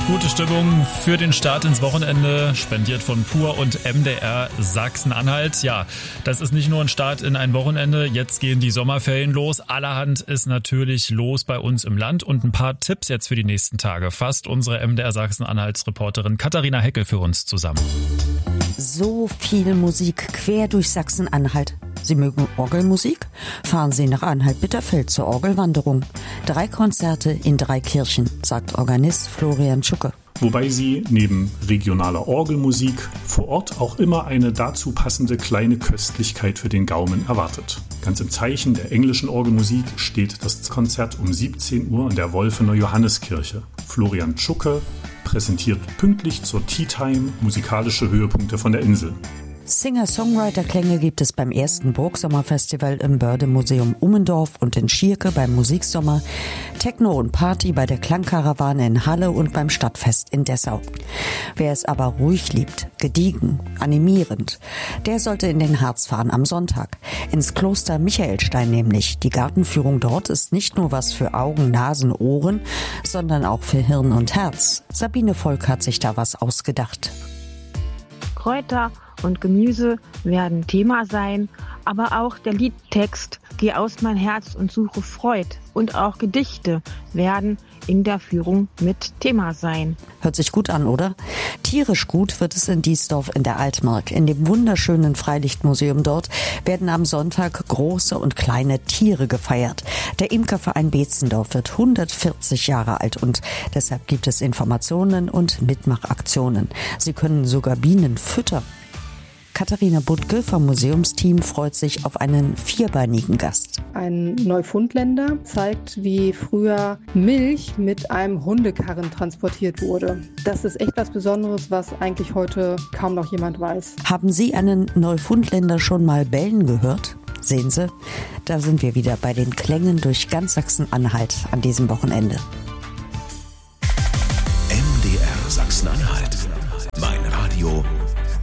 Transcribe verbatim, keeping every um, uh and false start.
Gute Stimmung für den Start ins Wochenende, spendiert von Pur und M D R Sachsen-Anhalt. Ja, das ist nicht nur ein Start in ein Wochenende, jetzt gehen die Sommerferien los. Allerhand ist natürlich los bei uns im Land und ein paar Tipps jetzt für die nächsten Tage fasst unsere M D R Sachsen-Anhalts-Reporterin Katharina Heckel für uns zusammen. So viel Musik quer durch Sachsen-Anhalt. Sie mögen Orgelmusik? Fahren Sie nach Anhalt-Bitterfeld zur Orgelwanderung. Drei Konzerte in drei Kirchen, sagt Organist Florian Tschucke. Wobei sie neben regionaler Orgelmusik vor Ort auch immer eine dazu passende kleine Köstlichkeit für den Gaumen erwartet. Ganz im Zeichen der englischen Orgelmusik steht das Konzert um siebzehn Uhr in der Wolfener Johanneskirche. Florian Tschucke präsentiert pünktlich zur Tea Time musikalische Höhepunkte von der Insel. Singer-Songwriter-Klänge gibt es beim ersten Burgsommerfestival im Bördemuseum Ummendorf und in Schierke beim Musiksommer, Techno und Party bei der Klangkarawane in Halle und beim Stadtfest in Dessau. Wer es aber ruhig liebt, gediegen, animierend, der sollte in den Harz fahren am Sonntag. Ins Kloster Michaelstein nämlich. Die Gartenführung dort ist nicht nur was für Augen, Nasen, Ohren, sondern auch für Hirn und Herz. Sabine Volk hat sich da was ausgedacht. Kräuter und Gemüse werden Thema sein, aber auch der Liedtext Geh aus mein Herz und suche Freud und auch Gedichte werden in der Führung mit Thema sein. Hört sich gut an, oder? Tierisch gut wird es in Diesdorf in der Altmark. In dem wunderschönen Freilichtmuseum dort werden am Sonntag große und kleine Tiere gefeiert. Der Imkerverein Beetzendorf wird hundertvierzig Jahre alt und deshalb gibt es Informationen und Mitmachaktionen. Sie können sogar Bienen füttern. Katharina Budke vom Museumsteam freut sich auf einen vierbeinigen Gast. Ein Neufundländer zeigt, wie früher Milch mit einem Hundekarren transportiert wurde. Das ist echt was Besonderes, was eigentlich heute kaum noch jemand weiß. Haben Sie einen Neufundländer schon mal bellen gehört? Sehen Sie, da sind wir wieder bei den Klängen durch ganz Sachsen-Anhalt an diesem Wochenende.